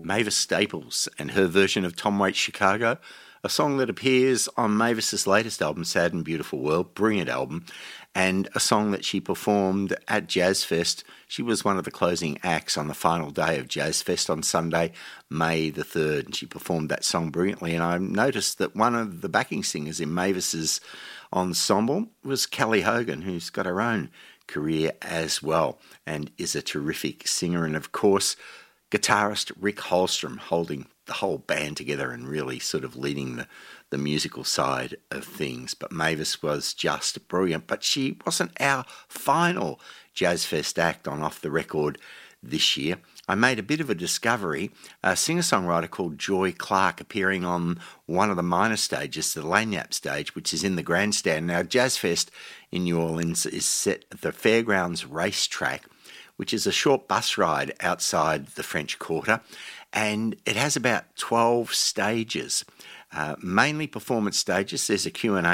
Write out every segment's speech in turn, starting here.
Mavis Staples and her version of Tom Waits' Chicago, a song that appears on Mavis's latest album, Sad and Beautiful World, brilliant album, and a song that she performed at Jazz Fest. She was one of the closing acts on the final day of Jazz Fest on Sunday, May the 3rd, and she performed that song brilliantly. And I noticed that one of the backing singers in Mavis's ensemble was Kelly Hogan, who's got her own career as well and is a terrific singer. And of course, guitarist Rick Holstrom holding the whole band together and really sort of leading the musical side of things. But Mavis was just brilliant. But she wasn't our final Jazz Fest act on Off the Record this year. I made a bit of a discovery, a singer-songwriter called Joy Clark appearing on one of the minor stages, the Lagniappe stage, which is in the grandstand. Now, Jazz Fest in New Orleans is set at the Fairgrounds Racetrack, which is a short bus ride outside the French Quarter, and it has about 12 stages, mainly performance stages. There's a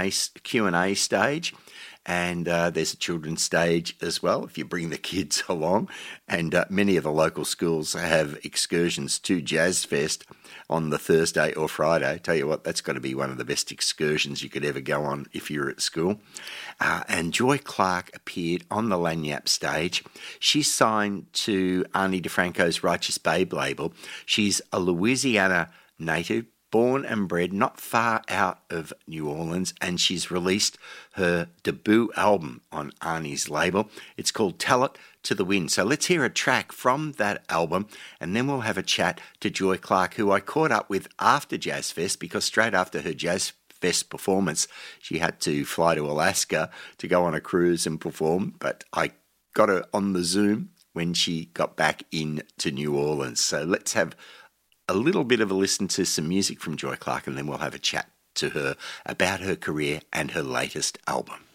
Q&A stage, and there's a children's stage as well, if you bring the kids along. And many of the local schools have excursions to Jazz Fest on the Thursday or Friday. Tell you what, that's got to be one of the best excursions you could ever go on if you're at school. And Joy Clark appeared on the Lagniappe stage. She's signed to Ani DeFranco's Righteous Babe label. She's a Louisiana native, born and bred not far out of New Orleans, and she's released her debut album on Arnie's label. It's called Tell It to the Wind. So let's hear a track from that album, and then we'll have a chat to Joy Clark, who I caught up with after Jazz Fest, because straight after her Jazz Fest performance, she had to fly to Alaska to go on a cruise and perform, but I got her on the Zoom when she got back into New Orleans. So let's have a little bit of a listen to some music from Joy Clark, and then we'll have a chat to her about her career and her latest album.